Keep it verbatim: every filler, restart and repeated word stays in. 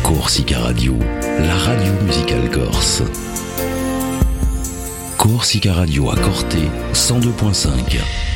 Corsica Radio, la radio musicale corse. Corsica Radio à Corté, cent deux virgule cinq.